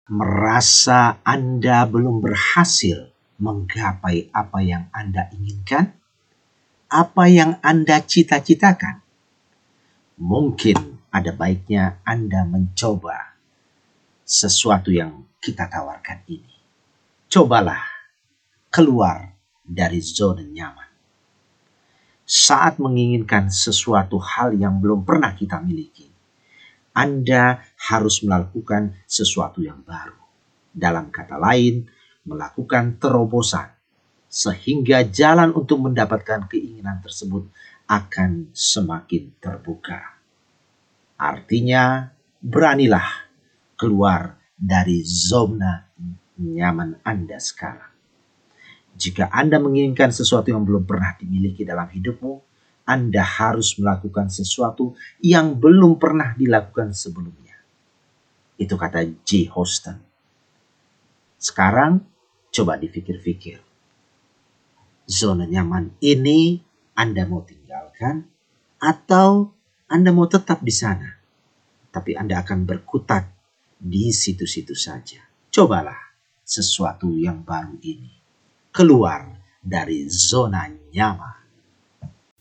Merasa Anda belum berhasil menggapai apa yang Anda inginkan? Apa yang Anda cita-citakan? Mungkin ada baiknya Anda mencoba sesuatu yang kita tawarkan ini. Cobalah keluar dari zona nyaman. Saat menginginkan sesuatu hal yang belum pernah kita miliki, Anda harus melakukan sesuatu yang baru. Dalam kata lain, melakukan terobosan, sehingga jalan untuk mendapatkan keinginan tersebut akan semakin terbuka. Artinya, beranilah keluar dari zona nyaman Anda sekarang. Jika Anda menginginkan sesuatu yang belum pernah dimiliki dalam hidupmu, Anda harus melakukan sesuatu yang belum pernah dilakukan sebelumnya. Itu kata J. Houston. Sekarang, coba dipikir-pikir. Zona nyaman ini Anda mau tinggalkan atau Anda mau tetap di sana? Tapi Anda akan berkutat di situ-situ saja. Cobalah sesuatu yang baru ini. Keluar dari zona nyaman.